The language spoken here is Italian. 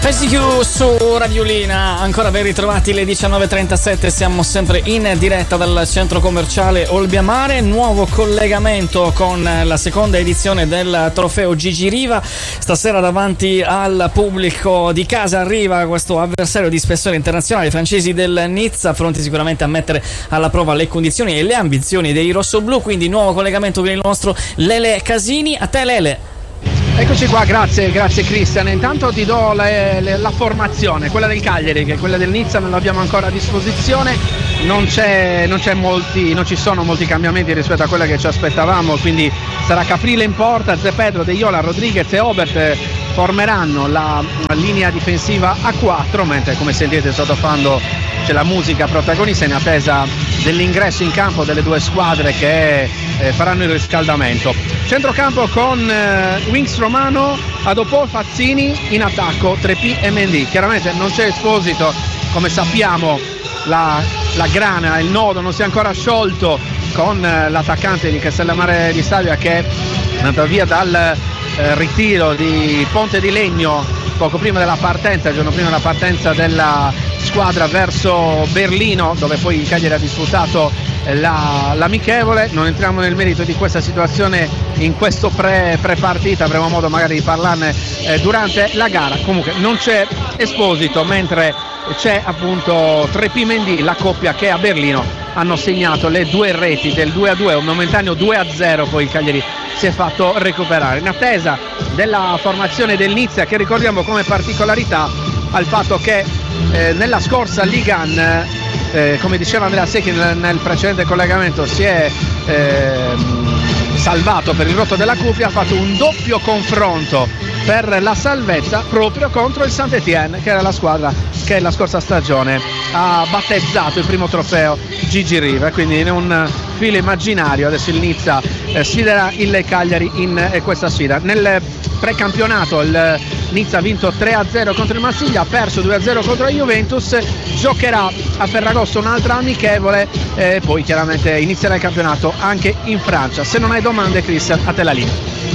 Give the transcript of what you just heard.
FestiQ su Radiolina, ancora ben ritrovati le 19.37, siamo sempre in diretta dal centro commerciale Olbia-Mare, nuovo collegamento con la seconda edizione del trofeo Gigi Riva. Stasera davanti al pubblico di casa arriva questo avversario di spessore internazionale, i francesi del Nizza, pronti sicuramente a mettere alla prova le condizioni e le ambizioni dei rossoblù, quindi nuovo collegamento con il nostro Lele Casini. A te Lele. Eccoci qua, grazie Cristian. Intanto ti do la formazione, quella del Cagliari, che quella del Nizza non l'abbiamo ancora a disposizione, non ci sono molti cambiamenti rispetto a quella che ci aspettavamo, quindi sarà Caprile in porta, Zé Pedro, De Iola, Rodriguez e Obert formeranno la linea difensiva a 4, mentre come sentite sottofondo c'è la musica protagonista in attesa dell'ingresso in campo delle due squadre che faranno il riscaldamento. Centrocampo con Wings Romano, Adopò, Fazzini, in attacco 3P e Mendy. Chiaramente non c'è Esposito, come sappiamo la grana, il nodo non si è ancora sciolto con l'attaccante di Castellammare di Stabia che è andato via dal ritiro di Ponte di Legno poco prima della partenza, il giorno prima della partenza della squadra verso Berlino, dove poi il Cagliari ha disputato l'amichevole. Non entriamo nel merito di questa situazione in questo pre-partita, avremo modo magari di parlarne durante la gara. Comunque non c'è Esposito, mentre c'è appunto 3P Mendy, la coppia che a Berlino hanno segnato le due reti del 2-2, un momentaneo 2-0, poi il Cagliari si è fatto recuperare. In attesa della formazione del Nizza, che ricordiamo come particolarità al fatto che nella scorsa Liga, come diceva Andrea Secchi nel precedente collegamento, si è salvato per il rotto della cuffia, ha fatto un doppio confronto per la salvezza proprio contro il Saint-Étienne, che era la squadra che la scorsa stagione ha battezzato il primo trofeo Gigi Riva, quindi in un filo immaginario adesso il Nizza sfiderà il Cagliari in questa sfida. Nel precampionato il Nizza ha vinto 3-0 contro il Marsiglia, ha perso 2-0 contro la Juventus, giocherà a Ferragosto un'altra amichevole e poi chiaramente inizierà il campionato anche in Francia. Se non hai domande, Cristian, a te la linea.